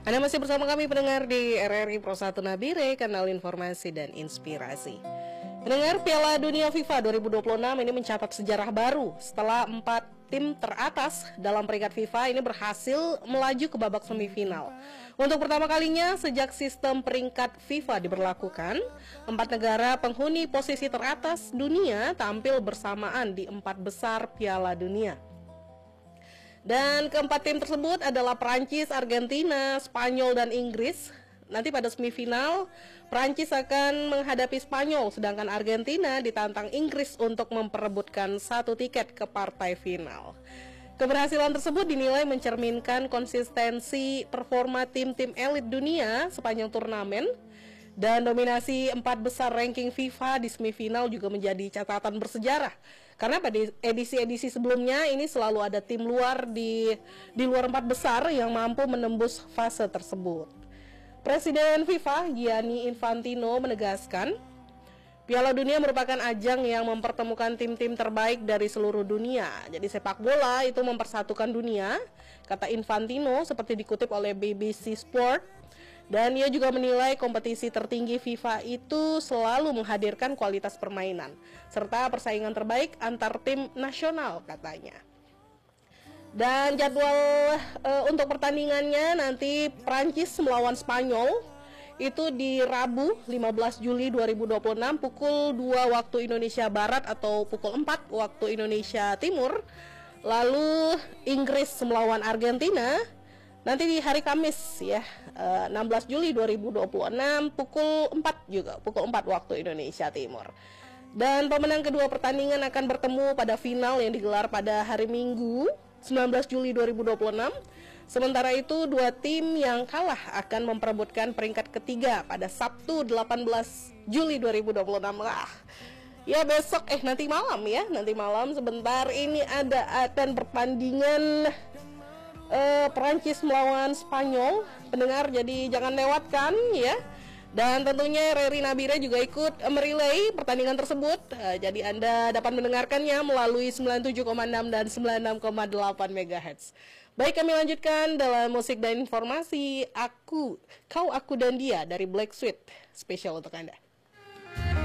Anda masih bersama kami pendengar di RRI Pro 1 Nabire, kanal informasi dan inspirasi. Pendengar, Piala Dunia FIFA 2026 ini mencatat sejarah baru setelah 4 tim teratas dalam peringkat FIFA ini berhasil melaju ke babak semifinal. Untuk pertama kalinya sejak sistem peringkat FIFA diberlakukan, 4 negara penghuni posisi teratas dunia tampil bersamaan di 4 besar Piala Dunia. Dan keempat tim tersebut adalah Prancis, Argentina, Spanyol, dan Inggris. Nanti pada semifinal, Prancis akan menghadapi Spanyol, sedangkan Argentina ditantang Inggris untuk memperebutkan 1 tiket ke partai final. Keberhasilan tersebut dinilai mencerminkan konsistensi performa tim-tim elit dunia sepanjang turnamen. Dan dominasi 4 besar ranking FIFA di semifinal juga menjadi catatan bersejarah. Karena pada edisi-edisi sebelumnya ini selalu ada tim luar di luar 4 besar yang mampu menembus fase tersebut. Presiden FIFA Gianni Infantino menegaskan, Piala Dunia merupakan ajang yang mempertemukan tim-tim terbaik dari seluruh dunia. Jadi sepak bola itu mempersatukan dunia, kata Infantino seperti dikutip oleh BBC Sport. Dan ia juga menilai kompetisi tertinggi FIFA itu selalu menghadirkan kualitas permainan serta persaingan terbaik antar tim nasional, katanya. Dan jadwal untuk pertandingannya nanti Prancis melawan Spanyol itu di Rabu 15 Juli 2026 pukul 2 waktu Indonesia Barat atau pukul 4 waktu Indonesia Timur. Lalu Inggris melawan Argentina nanti di hari Kamis ya, 16 Juli 2026 pukul 4 juga, pukul 4 waktu Indonesia Timur. Dan pemenang kedua pertandingan akan bertemu pada final yang digelar pada hari Minggu 19 Juli 2026. Sementara itu 2 tim yang kalah akan memperebutkan peringkat ketiga pada Sabtu 18 Juli 2026 lah. Ya besok nanti malam ya, nanti malam sebentar ini akan pertandingan Perancis melawan Spanyol, pendengar, jadi jangan lewatkan ya. Dan tentunya RRI Nabire juga ikut merelay pertandingan tersebut. Jadi Anda dapat mendengarkannya melalui 97,6 dan 96,8 MHz. Baik, kami lanjutkan dalam musik dan informasi. Aku dan Dia dari Black Sweet, spesial untuk Anda.